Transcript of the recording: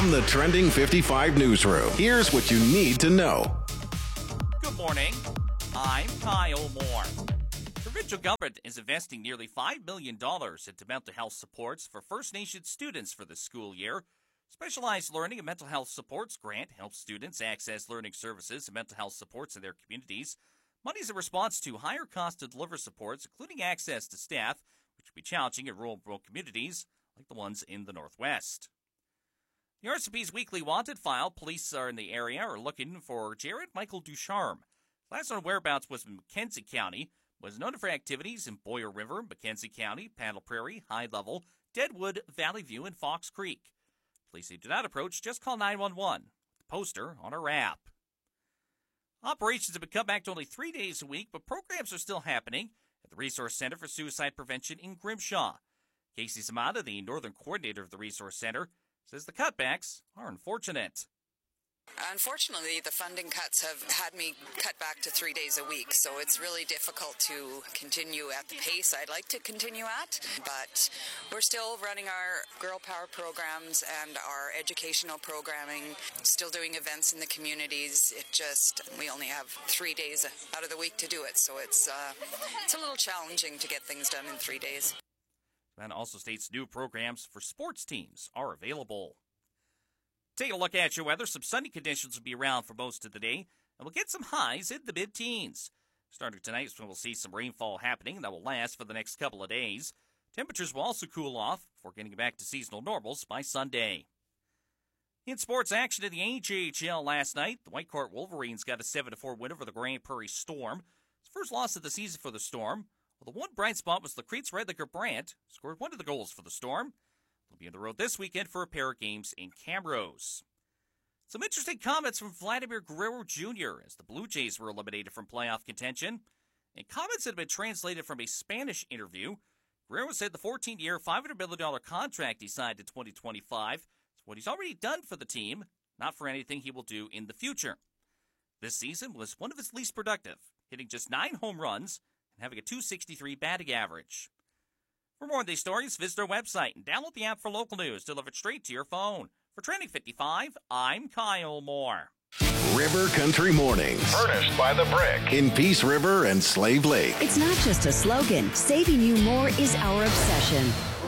From the Trending 55 newsroom, here's what you need to know. Good morning. I'm Kyle Moore. The provincial government is investing nearly $5 million into mental health supports for First Nations students for this school year. Specialized Learning and Mental Health Supports grant helps students access learning services and mental health supports in their communities. Money is a response to higher cost to deliver supports, including access to staff, which can be challenging in rural communities like the ones in the Northwest. The RCMP's weekly wanted file, police are in the area are looking for Jared Michael Ducharme. Last known whereabouts was in Mackenzie County, was known for activities in Boyer River, Mackenzie County, Paddle Prairie, High Level, Deadwood, Valley View, and Fox Creek. Police who do not approach, just call 911. The poster on our app. Operations have been cut back to only 3 days a week, but programs are still happening at the Resource Center for Suicide Prevention in Grimshaw. Casey Zamata, the Northern Coordinator of the Resource Center, says the cutbacks are unfortunate. Unfortunately, the funding cuts have had me cut back to 3 days a week, so it's really difficult to continue at the pace I'd like to continue at, but we're still running our Girl Power programs and our educational programming, still doing events in the communities. We only have 3 days out of the week to do it, so it's a little challenging to get things done in 3 days. And also states new programs for sports teams are available. Take a look at your weather. Some sunny conditions will be around for most of the day, and we'll get some highs in the mid-teens. Starting tonight, we'll see some rainfall happening that will last for the next couple of days. Temperatures will also cool off before getting back to seasonal normals by Sunday. In sports action in the AJHL last night, the Whitecourt Wolverines got a 7-4 win over the Grand Prairie Storm. It's the first loss of the season for the Storm. Well, the one bright spot was Lacrete's Redlicker Brandt, scored one of the goals for the Storm. They'll be on the road this weekend for a pair of games in Camrose. Some interesting comments from Vladimir Guerrero Jr. as the Blue Jays were eliminated from playoff contention. And comments that have been translated from a Spanish interview. Guerrero said the 14-year, $500 million contract he signed in 2025 is what he's already done for the team, not for anything he will do in the future. This season was one of his least productive, hitting just 9 home runs and having a .263 batting average. For more on these stories, visit our website and download the app for local news delivered straight to your phone. For Trending 55, I'm Kyle Moore. River Country Mornings. Furnished by The Brick. In Peace River and Slave Lake. It's not just a slogan. Saving you more is our obsession.